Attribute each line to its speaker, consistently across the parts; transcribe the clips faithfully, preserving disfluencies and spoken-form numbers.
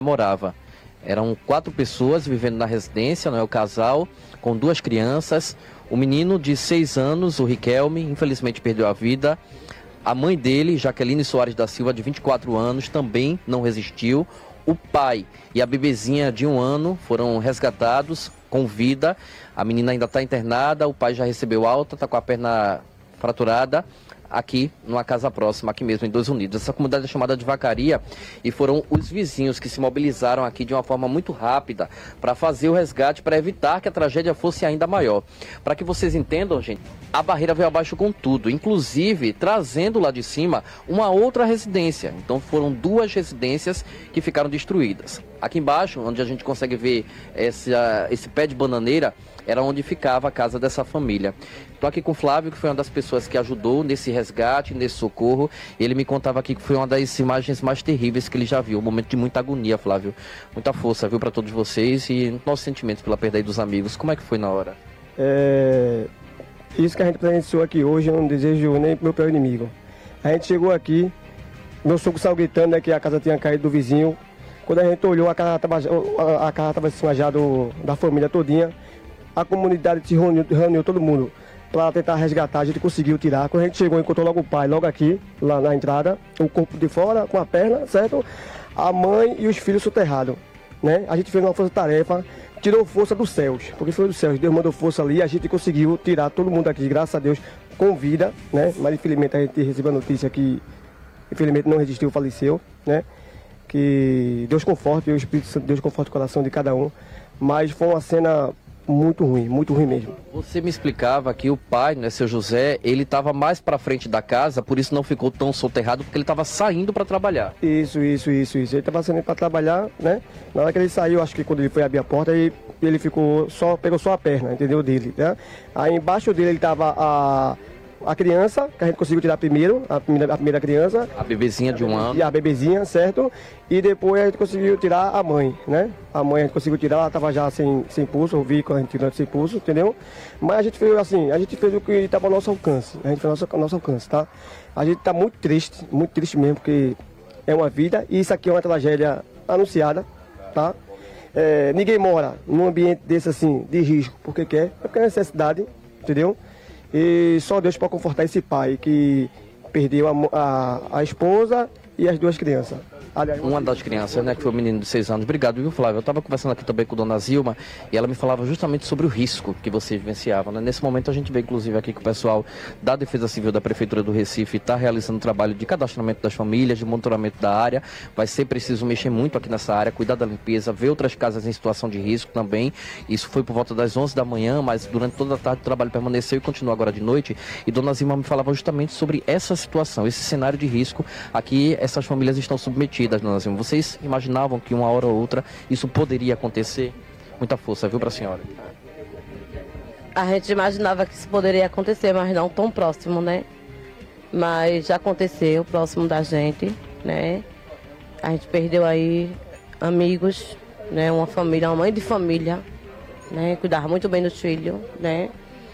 Speaker 1: morava. Eram quatro pessoas vivendo na residência, não é o casal, com duas crianças. O menino de seis anos, o Riquelme, infelizmente perdeu a vida. A mãe dele, Jaqueline Soares da Silva, de vinte e quatro anos, também não resistiu. O pai e a bebezinha de um ano foram resgatados com vida. A menina ainda está internada, o pai já recebeu alta, está com a perna fraturada, aqui numa casa próxima, aqui mesmo em Dois Unidos. Essa comunidade é chamada de Vacaria e foram os vizinhos que se mobilizaram aqui de uma forma muito rápida para fazer o resgate, para evitar que a tragédia fosse ainda maior. Para que vocês entendam, gente, a barreira veio abaixo com tudo, inclusive trazendo lá de cima uma outra residência. Então foram duas residências que ficaram destruídas. Aqui embaixo, onde a gente consegue ver esse, esse pé de bananeira, era onde ficava a casa dessa família. Estou aqui com o Flávio, que foi uma das pessoas que ajudou nesse resgate, nesse socorro. Ele me contava aqui que foi uma das imagens mais terríveis que ele já viu. Um momento de muita agonia, Flávio. Muita força, viu, para todos vocês e nossos sentimentos pela perda aí dos amigos. Como é que foi na hora?
Speaker 2: É... Isso que a gente presenciou aqui hoje, eu não desejo nem pro meu pior inimigo. A gente chegou aqui, meu sogro saiu gritando, né, que a casa tinha caído do vizinho. Quando a gente olhou, a casa estava a casa estava assim, já do, da família todinha. A comunidade se reuniu, reuniu todo mundo para tentar resgatar, a gente conseguiu tirar. Quando a gente chegou, encontrou logo o pai, logo aqui, lá na entrada, o corpo de fora, com a perna, certo? A mãe e os filhos soterrados, né? A gente fez uma força-tarefa, tirou força dos céus, porque foi dos céus, Deus mandou força ali, a gente conseguiu tirar todo mundo aqui, graças a Deus, com vida, né? Mas infelizmente a gente recebeu a notícia que, infelizmente não resistiu, faleceu, né? Que Deus conforte, o Espírito Santo, Deus conforte o coração de cada um, mas foi uma cena muito ruim, muito ruim mesmo.
Speaker 1: Você me explicava que o pai, né, seu José, ele estava mais para frente da casa, por isso não ficou tão soterrado, porque ele estava saindo para trabalhar.
Speaker 2: Isso, isso, isso, isso. Ele estava saindo para trabalhar, né? Na hora que ele saiu, acho que quando ele foi abrir a porta, ele, ele ficou só, pegou só a perna, entendeu, dele, né? Aí embaixo dele ele estava a a criança, que a gente conseguiu tirar primeiro, a primeira, a primeira criança.
Speaker 1: A bebezinha de um ano.
Speaker 2: E a bebezinha, certo? E depois a gente conseguiu tirar a mãe, né? A mãe a gente conseguiu tirar, ela estava já sem, sem pulso, eu vi quando a gente tirou sem pulso, entendeu? Mas a gente fez assim, a gente fez o que estava ao nosso alcance, a gente fez ao nosso, ao nosso alcance, tá? A gente está muito triste, muito triste mesmo, porque é uma vida e isso aqui é uma tragédia anunciada, tá? É, ninguém mora num ambiente desse assim, de risco, porque quer, é porque é necessidade, entendeu? E só Deus pode confortar esse pai que perdeu a, a, a esposa e as duas crianças. Aliás,
Speaker 1: uma das crianças, né, que foi o menino de seis anos. Obrigado, viu, Flávio? Eu estava conversando aqui também com a dona Zilma e ela me falava justamente sobre o risco que vocês vivenciavam, né? Nesse momento a gente vê, inclusive, aqui que o pessoal da Defesa Civil da Prefeitura do Recife está realizando trabalho de cadastramento das famílias, de monitoramento da área. Vai ser preciso mexer muito aqui nessa área, cuidar da limpeza, ver outras casas em situação de risco também. Isso foi por volta das onze da manhã, mas durante toda a tarde o trabalho permaneceu e continua agora de noite. E dona Zilma me falava justamente sobre essa situação, esse cenário de risco a que essas famílias estão submetidas. Dona Zilma, vocês imaginavam que uma hora ou outra isso poderia acontecer? Muita força, viu, para a senhora?
Speaker 3: A gente imaginava que isso poderia acontecer, mas não tão próximo, né? Mas já aconteceu, próximo da gente, né? A gente perdeu aí amigos, né? Uma família, uma mãe de família, né? Cuidava muito bem dos filhos, né?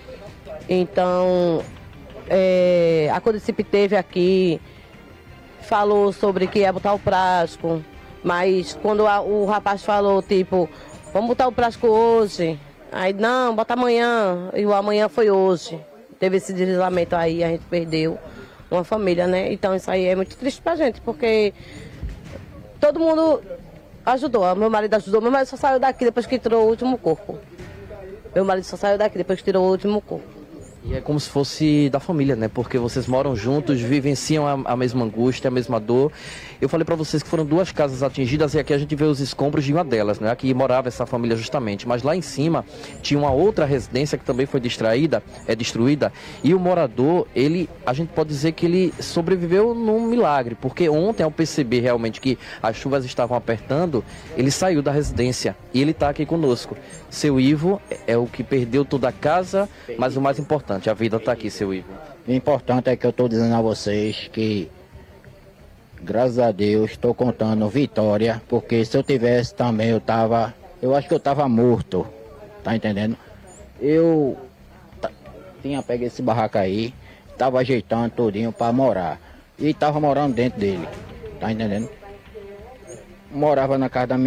Speaker 3: Então, é, a Codicip teve aqui, falou sobre que ia botar o plástico, mas quando a, o rapaz falou, tipo, vamos botar o plástico hoje, aí não, bota amanhã, e o amanhã foi hoje. Teve esse deslizamento aí, a gente perdeu uma família, né? Então isso aí é muito triste pra gente, porque todo mundo ajudou, meu marido ajudou, meu marido só saiu daqui depois que tirou o último corpo. Meu marido só saiu daqui depois que tirou o último corpo.
Speaker 1: E é como se fosse da família, né? Porque vocês moram juntos, vivenciam a, a mesma angústia, a mesma dor. Eu falei para vocês que foram duas casas atingidas e aqui a gente vê os escombros de uma delas, né? Aqui morava essa família justamente, mas lá em cima tinha uma outra residência que também foi distraída, é destruída. E o morador, ele, a gente pode dizer que ele sobreviveu num milagre, porque ontem ao perceber realmente que as chuvas estavam apertando, ele saiu da residência e ele está aqui conosco. Seu Ivo é o que perdeu toda a casa, mas o mais importante, a vida está aqui, seu Ivo.
Speaker 4: O importante é que eu estou dizendo a vocês que, graças a Deus, estou contando vitória, porque se eu tivesse também, eu tava, eu acho que eu estava morto, tá entendendo? Eu tinha pego esse barraco aí, estava ajeitando tudinho para morar, e estava morando dentro dele, tá entendendo? morava na casa da minha